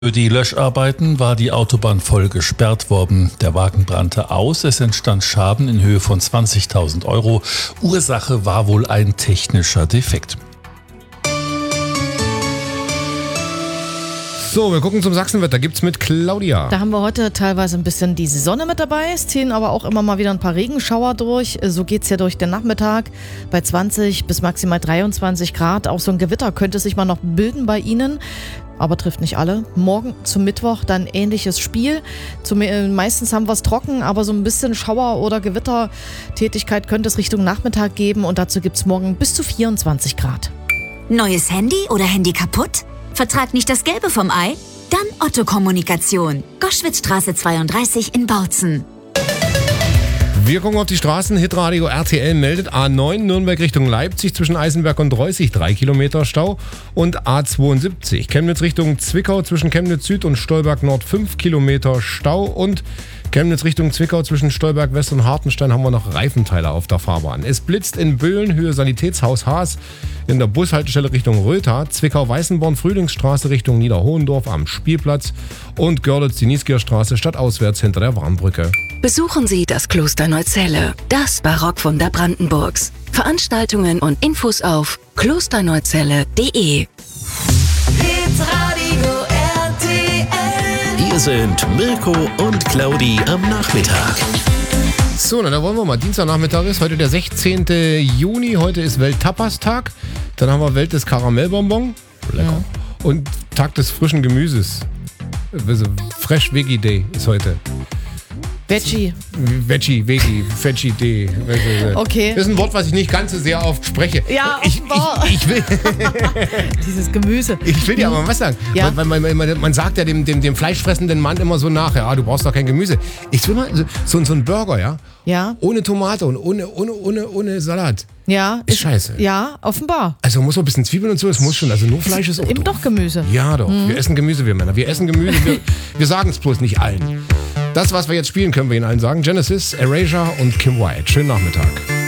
Für die Löscharbeiten war die Autobahn voll gesperrt worden. Der Wagen brannte aus. Es entstand Schaden in Höhe von 20.000 Euro. Ursache war wohl ein technischer Defekt. So, wir gucken zum Sachsenwetter. Gibt's mit Claudia. Da haben wir heute teilweise ein bisschen die Sonne mit dabei. Es ziehen aber auch immer mal wieder ein paar Regenschauer durch. So geht's ja durch den Nachmittag bei 20 bis maximal 23 Grad. Auch so ein Gewitter könnte sich mal noch bilden bei Ihnen. Aber trifft nicht alle. Morgen zum Mittwoch dann ähnliches Spiel. Meistens haben wir es trocken, aber so ein bisschen Schauer- oder Gewittertätigkeit könnte es Richtung Nachmittag geben. Und dazu gibt es morgen bis zu 24 Grad. Neues Handy oder Handy kaputt? Vertrag nicht das Gelbe vom Ei? Dann Otto Kommunikation. Goschwitzstraße 32 in Bautzen. Wir gucken auf die Straßen. Hitradio RTL meldet A9 Nürnberg Richtung Leipzig zwischen Eisenberg und Reußig 3 Kilometer Stau und A72 Chemnitz Richtung Zwickau zwischen Chemnitz Süd und Stolberg Nord 5 Kilometer Stau und Chemnitz Richtung Zwickau zwischen Stolberg West und Hartenstein haben wir noch Reifenteile auf der Fahrbahn. Es blitzt in Böhlen, Höhe Sanitätshaus Haas, in der Bushaltestelle Richtung Rötha, Zwickau-Weißenborn, Frühlingsstraße Richtung Niederhohendorf am Spielplatz und Görlitz-Diniskierstraße stadtauswärts hinter der Warnbrücke. Besuchen Sie das Kloster Neuzelle, das Barockwunder Brandenburgs. Veranstaltungen und Infos auf klosterneuzelle.de. Hier sind Mirko und Claudi am Nachmittag. So, da wollen wir mal. Dienstagnachmittag ist heute der 16. Juni. Heute ist Welt-Tapas-Tag. Dann haben wir Welt des Karamellbonbon. Lecker. Ja. Und Tag des frischen Gemüses. Also Fresh Veggie Day ist heute. Veggie Day. Okay. Das ist ein Wort, was ich nicht ganz so sehr oft spreche. Ja, ich will dieses Gemüse. Ich will dir aber was sagen. Ja. Weil man sagt ja dem fleischfressenden Mann immer so nach, ja, du brauchst doch kein Gemüse. Ich will mal so ein Burger, ja? Ja. Ohne Tomate und ohne Salat. Ja. Ist scheiße. Ja, offenbar. Also muss man ein bisschen Zwiebeln und so, es muss schon. Also nur Fleisch ist auch eben doof. doch Gemüse. Ja doch, Wir essen Gemüse, wir Männer. Wir essen Gemüse, wir sagen es bloß nicht allen. Das, was wir jetzt spielen, können wir Ihnen allen sagen. Genesis, Erasure und Kim Wilde. Schönen Nachmittag.